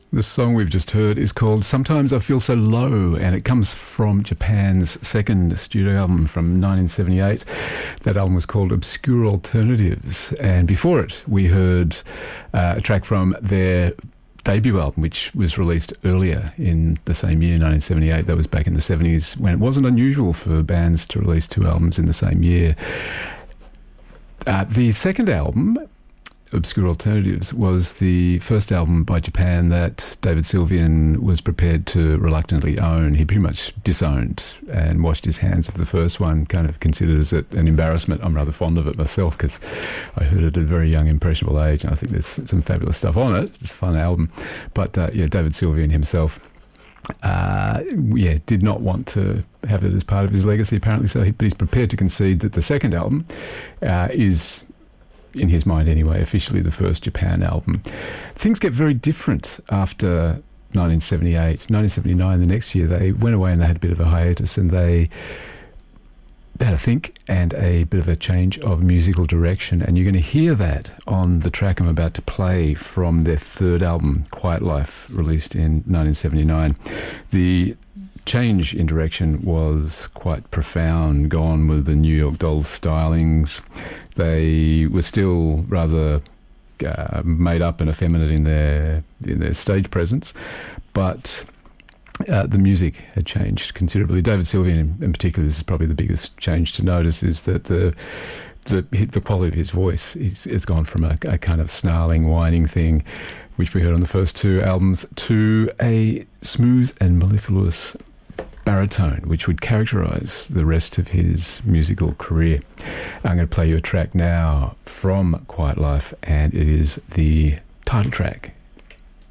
The song we've just heard is called Sometimes I Feel So Low, and it comes from Japan's second studio album from 1978. That album was called Obscure Alternatives, and before it we heard a track from their debut album, which was released earlier in the same year, 1978. That was back in the 70s, when it wasn't unusual for bands to release two albums in the same year. The second album, Obscure Alternatives, was the first album by Japan that David Sylvian was prepared to reluctantly own. He pretty much disowned and washed his hands of the first one, kind of considers it an embarrassment. I'm rather fond of it myself because I heard it at a very young, impressionable age, and I think there's some fabulous stuff on it. It's a fun album. But David Sylvian himself did not want to have it as part of his legacy, apparently, but he's prepared to concede that the second album is, in his mind anyway, officially the first Japan album. Things get very different after 1978. 1979, the next year, they went away and they had a bit of a hiatus, and they had a think and a bit of a change of musical direction, and you're going to hear that on the track I'm about to play from their third album, Quiet Life, released in 1979. The change in direction was quite profound, gone with the New York Dolls stylings. They were still rather made up and effeminate in their stage presence, but the music had changed considerably. David Sylvian, in particular, this is probably the biggest change to notice, is that the quality of his voice is gone from a kind of snarling, whining thing, which we heard on the first two albums, to a smooth and mellifluous baritone, which would characterise the rest of his musical career. I'm going to play you a track now from Quiet Life, and it is the title track,